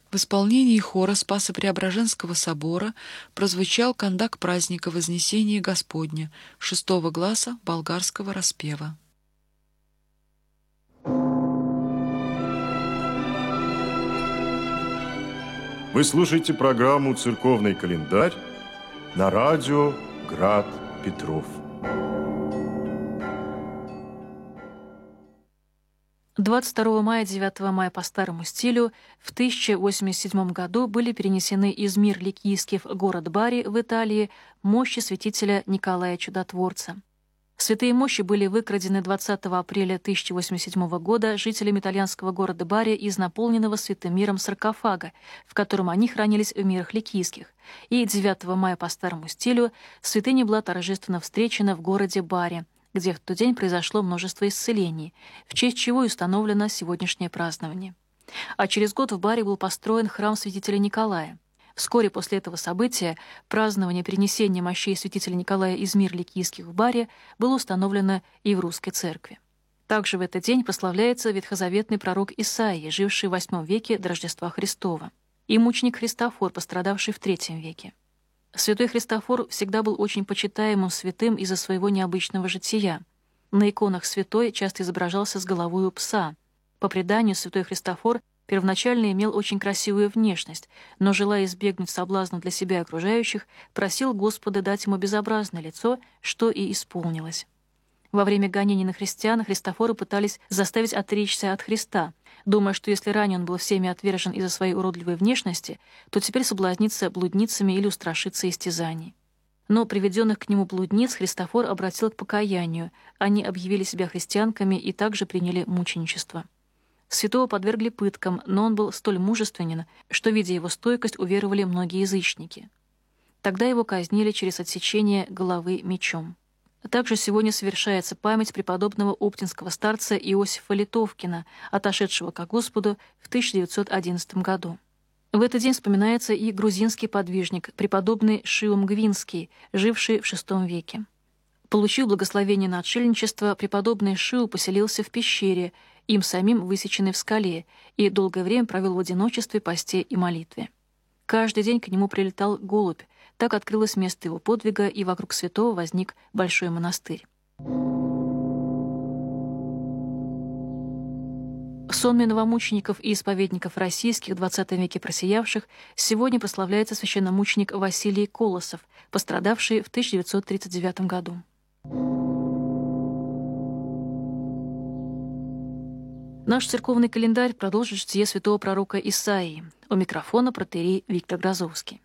В исполнении хора Спасо-Преображенского собора прозвучал кандак праздника Вознесения Господня шестого гласа болгарского распева. Вы слушаете программу «Церковный календарь» на радио «Град Петров». 22 мая, 9 мая по старому стилю в 1087 году были перенесены из Мир-Ликийских в город Бари в Италии мощи святителя Николая Чудотворца. Святые мощи были выкрадены 20 апреля 1087 года жителями итальянского города Бари из наполненного святым миром саркофага, в котором они хранились в Мирах Ликийских, и 9 мая по старому стилю святыня была торжественно встречена в городе Бари, где в тот день произошло множество исцелений, в честь чего и установлено сегодняшнее празднование. А через год в Бари был построен храм святителя Николая. Вскоре после этого события празднование перенесения мощей святителя Николая из Мир-Ликийских в Бари было установлено и в русской церкви. Также в этот день прославляется ветхозаветный пророк Исаия, живший в VIII веке до Рождества Христова, и мученик Христофор, пострадавший в III веке. Святой Христофор всегда был очень почитаемым святым из-за своего необычного жития. На иконах святой часто изображался с головой у пса. По преданию, святой Христофор первоначально имел очень красивую внешность, но, желая избегнуть соблазна для себя и окружающих, просил Господа дать ему безобразное лицо, что и исполнилось. Во время гонений на христиан Христофора пытались заставить отречься от Христа, думая, что если ранее он был всеми отвержен из-за своей уродливой внешности, то теперь соблазнится блудницами или устрашится истязаний. Но приведенных к нему блудниц Христофор обратил к покаянию, они объявили себя христианками и также приняли мученичество. Святого подвергли пыткам, но он был столь мужественен, что, видя его стойкость, уверовали многие язычники. Тогда его казнили через отсечение головы мечом. Также сегодня совершается память преподобного оптинского старца Иосифа Литовкина, отошедшего ко Господу в 1911 году. В этот день вспоминается и грузинский подвижник, преподобный Шиум Гвинский, живший в VI веке. Получив благословение на отшельничество, преподобный Шиу поселился в пещере, им самим высеченной в скале, и долгое время провел в одиночестве, посте и молитве. Каждый день к нему прилетал голубь, так открылось место его подвига, и вокруг святого возник большой монастырь. Сонмы новомучеников и исповедников российских, в XX веке просиявших, сегодня прославляется священномученик Василий Колосов, пострадавший в 1939 году. Наш церковный календарь продолжит житие святого пророка Исаии. У микрофона протоиерей Виктор Грозовский.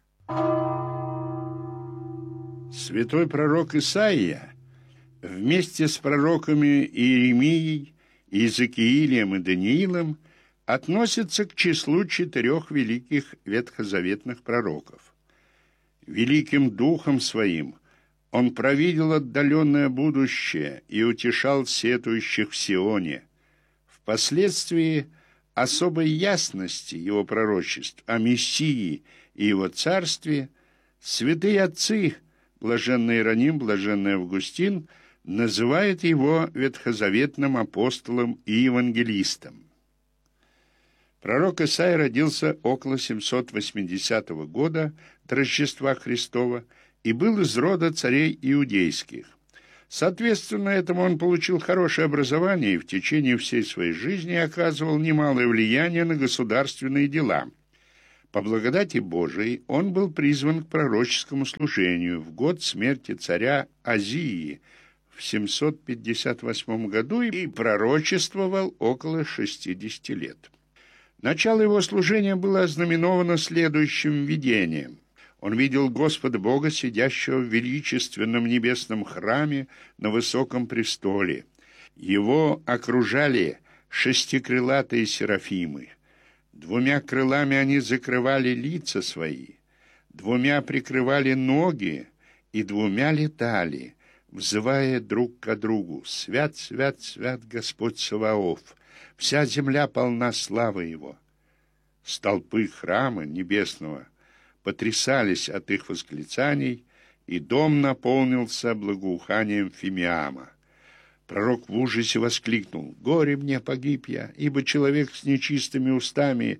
Святой пророк Исаия вместе с пророками Иеремией, Иезекиилем и Даниилом относится к числу 4 великих ветхозаветных пророков. Великим духом своим он провидел отдаленное будущее и утешал сетующих в Сионе. Впоследствии особой ясности его пророчеств о Мессии и его царстве святые отцы, блаженный Иероним, блаженный Августин, называют его ветхозаветным апостолом и евангелистом. Пророк Исаия родился около 780 года до Рождества Христова и был из рода царей иудейских. Соответственно этому он получил хорошее образование и в течение всей своей жизни оказывал немалое влияние на государственные дела. По благодати Божией он был призван к пророческому служению в год смерти царя Азии в 758 году и пророчествовал около 60 лет. Начало его служения было ознаменовано следующим видением. Он видел Господа Бога, сидящего в величественном небесном храме на высоком престоле. Его окружали шестикрылатые серафимы. 2 крылами они закрывали лица свои, 2 прикрывали ноги и 2 летали, взывая друг к другу: «Свят, свят, свят Господь Саваоф! Вся земля полна славы Его!» Столпы храма небесного потрясались от их восклицаний, и дом наполнился благоуханием фимиама. Пророк в ужасе воскликнул: «Горе мне, погиб я, ибо человек с нечистыми устами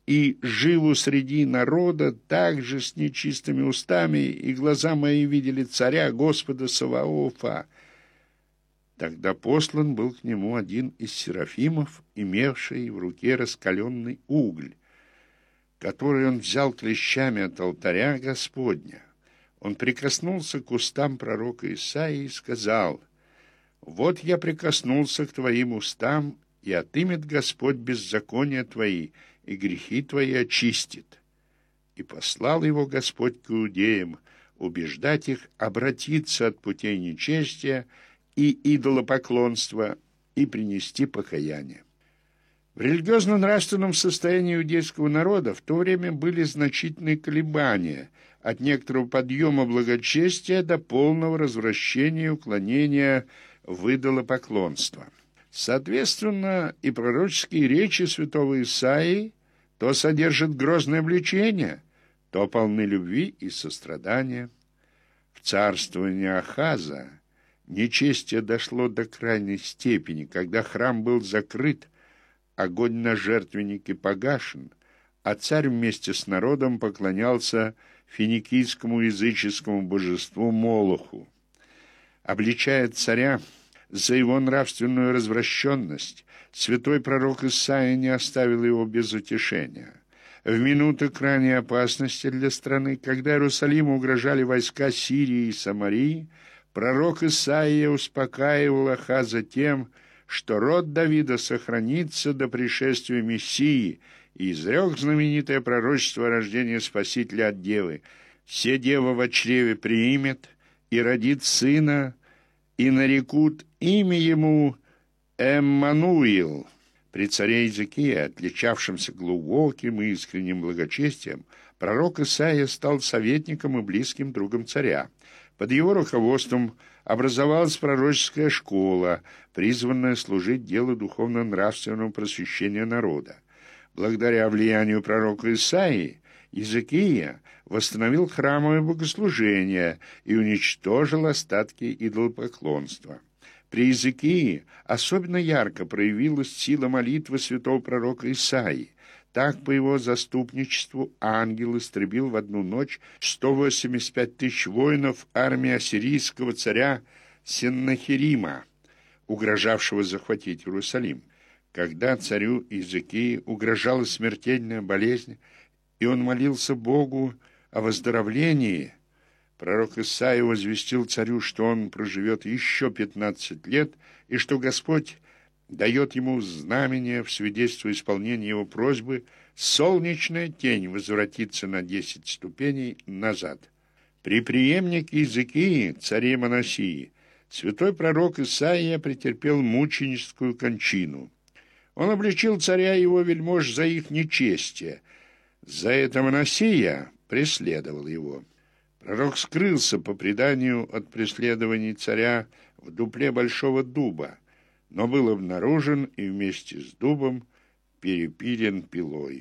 и живу среди народа также с нечистыми устами, и глаза мои видели царя Господа Саваофа». Тогда послан был к нему один из серафимов, имевший в руке раскаленный угль, который он взял клещами от алтаря Господня. Он прикоснулся к устам пророка Исаии и сказал: «Вот я прикоснулся к твоим устам, и отымет Господь беззакония твои, и грехи твои очистит». И послал его Господь к иудеям, убеждать их обратиться от путей нечестия и идолопоклонства и принести покаяние. В религиозно-нравственном состоянии иудейского народа в то время были значительные колебания, от некоторого подъема благочестия до полного развращения и уклонения в идолопоклонство. Соответственно, и пророческие речи святого Исаии то содержат грозное обличение, то полны любви и сострадания. В царствовании Ахаза нечестие дошло до крайней степени, когда храм был закрыт, огонь на жертвеннике погашен, а царь вместе с народом поклонялся финикийскому языческому божеству Молоху. Обличая царя за его нравственную развращенность, святой пророк Исаия не оставил его без утешения. В минуты крайней опасности для страны, когда Иерусалиму угрожали войска Сирии и Самарии, пророк Исаия успокаивал Ахаза тем, что род Давида сохранится до пришествия Мессии, и изрек знаменитое пророчество о рождении Спасителя от Девы: «Се дева во чреве приимет, и родит сына, и нарекут имя ему Эммануил». При царе Иезекии, отличавшемся глубоким и искренним благочестием, пророк Исаия стал советником и близким другом царя. Под его руководством образовалась пророческая школа, призванная служить делу духовно-нравственного просвещения народа. Благодаря влиянию пророка Исаии Иезекия восстановил храмовое богослужение и уничтожил остатки идолопоклонства. При Иезекии особенно ярко проявилась сила молитвы святого пророка Исаии. Так, по его заступничеству, ангел истребил в одну ночь 185 тысяч воинов армии ассирийского царя Сеннахерима, угрожавшего захватить Иерусалим. Когда царю Иезекии угрожала смертельная болезнь, и он молился Богу о выздоровлении, пророк Исаия возвестил царю, что он проживет еще 15 лет, и что Господь дает ему знамение в свидетельство исполнения его просьбы: солнечная тень возвратится на 10 ступеней назад. При преемнике Иезекии, царе Манасии, святой пророк Исаия претерпел мученическую кончину. Он обличил царя и его вельмож за их нечестие. За это Манасия преследовал его. Пророк скрылся, по преданию, от преследований царя в дупле большого дуба, но был обнаружен и вместе с дубом перепилен пилой.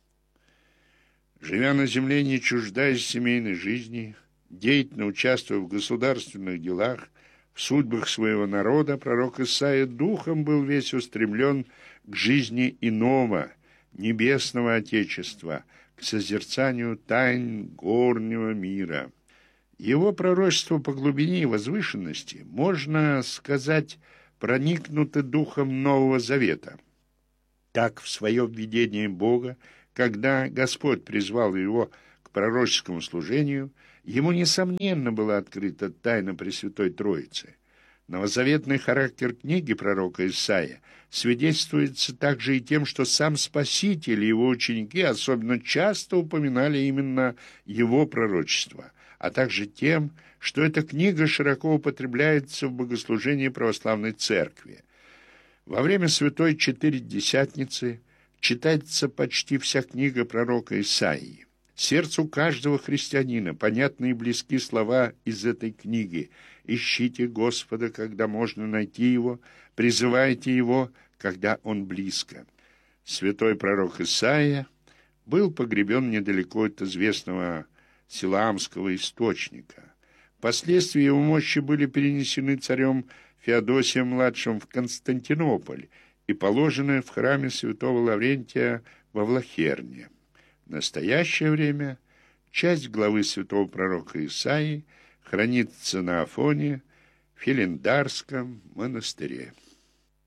Живя на земле, не чуждаясь семейной жизни, деятельно участвуя в государственных делах, в судьбах своего народа, пророк Исаия духом был весь устремлен к жизни иного, небесного Отечества, к созерцанию тайн горнего мира. Его пророчество по глубине и возвышенности, можно сказать, проникнуты духом Нового Завета. Так, в свое видение Бога, когда Господь призвал его к пророческому служению, ему, несомненно, была открыта тайна Пресвятой Троицы. Новозаветный характер книги пророка Исаия свидетельствуется также и тем, что сам Спаситель и его ученики особенно часто упоминали именно его пророчество, а также тем, что эта книга широко употребляется в богослужении православной церкви. Во время Святой Четыредесятницы читается почти вся книга пророка Исаии. Сердцу каждого христианина понятны и близки слова из этой книги: «Ищите Господа, когда можно найти Его, призывайте Его, когда Он близко». Святой пророк Исаия был погребен недалеко от известного Силаамского источника. Впоследствии его мощи были перенесены царем Феодосием-младшим в Константинополь и положены в храме святого Лаврентия во Влахерне. В настоящее время часть главы святого пророка Исаии хранится на Афоне в Хелендарском монастыре.